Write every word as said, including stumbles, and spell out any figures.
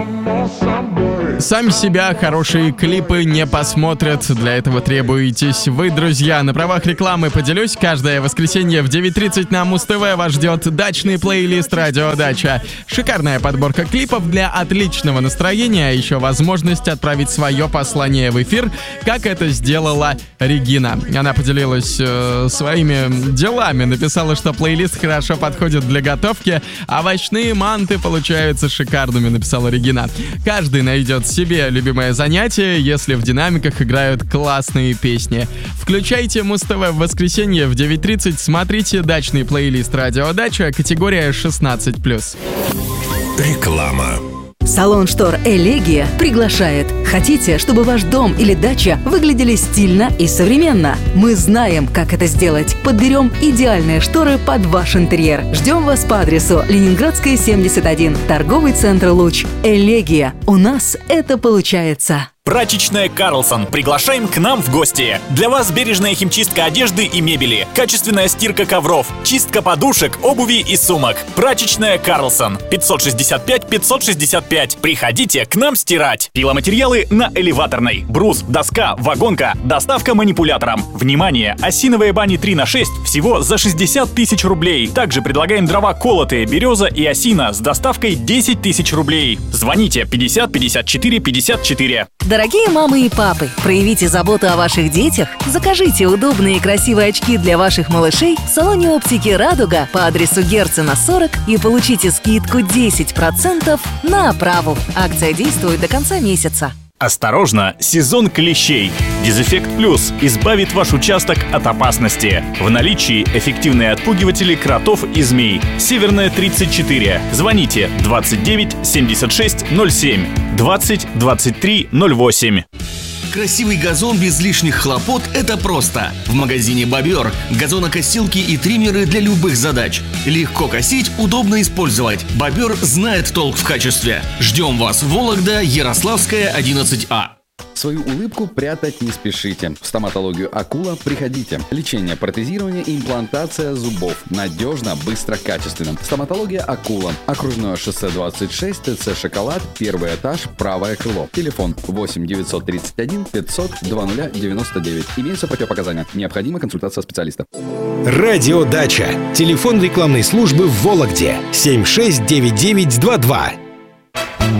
Сами себя хорошие клипы не посмотрят, для этого требуетесь вы, друзья. На правах рекламы поделюсь, каждое воскресенье в девять тридцать на Муз-ТВ вас ждет дачный плейлист «Радио Дача». Шикарная подборка клипов для отличного настроения, а еще возможность отправить свое послание в эфир, как это сделала Регина. Она поделилась э, своими делами, написала, что плейлист хорошо подходит для готовки, овощные манты получаются шикарными, написала Регина. Каждый найдет себе любимое занятие, если в динамиках играют классные песни. Включайте Муз-ТВ в воскресенье в девять тридцать, смотрите дачный плейлист «Радио Дача», категория шестнадцать плюс. Реклама. Салон штор «Элегия» приглашает. Хотите, чтобы ваш дом или дача выглядели стильно и современно? Мы знаем, как это сделать. Подберем идеальные шторы под ваш интерьер. Ждем вас по адресу Ленинградская, семьдесят один, торговый центр «Луч». «Элегия». У нас это получается. Прачечная «Карлсон». Приглашаем к нам в гости. Для вас бережная химчистка одежды и мебели, качественная стирка ковров, чистка подушек, обуви и сумок. Прачечная «Карлсон». пятьсот шестьдесят пять пятьсот шестьдесят пять. Приходите к нам стирать. Пиломатериалы на Элеваторной. Брус, доска, вагонка, доставка манипулятором. Внимание! Осиновые бани три на шесть всего за шестьдесят тысяч рублей. Также предлагаем дрова колотые, береза и осина с доставкой десять тысяч рублей. Звоните пятьдесят пятьдесят четыре пятьдесят четыре. Дорогие мамы и папы, проявите заботу о ваших детях, закажите удобные и красивые очки для ваших малышей в салоне оптики «Радуга» по адресу Герцена сорок и получите скидку десять процентов на оправу. Акция действует до конца месяца. Осторожно, сезон клещей. Дезэффект Плюс избавит ваш участок от опасности. В наличии эффективные отпугиватели кротов и змей. Северная тридцать четыре. Звоните двадцать девять семьдесят шесть ноль семь, двадцать двадцать три ноль восемь. Красивый газон без лишних хлопот – это просто. В магазине «Бобер» газонокосилки и триммеры для любых задач. Легко косить, удобно использовать. «Бобер» знает толк в качестве. Ждем вас в Вологда, Ярославская, одиннадцать А. Свою улыбку прятать не спешите. В стоматологию «Акула» приходите. Лечение, протезирование и имплантация зубов. Надежно, быстро, качественно. Стоматология «Акула». Окружное шоссе двадцать шесть, ТЦ «Шоколад», первый этаж, правое крыло. Телефон восемь девятьсот тридцать один пятьсот двадцать девяносто девять. Имеются противопоказания. Необходима консультация специалиста. Радио Дача. Телефон рекламной службы в Вологде. семь шесть девять девять два два.